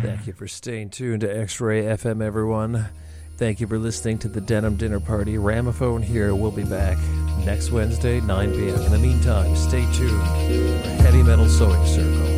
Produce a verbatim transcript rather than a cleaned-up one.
Thank you for staying tuned to X-Ray F M, everyone. Thank you for listening to the Denim Dinner Party. Ramaphone here. We'll be back next Wednesday, nine p.m. In the meantime, stay tuned for Heavy Metal Sewing Circle.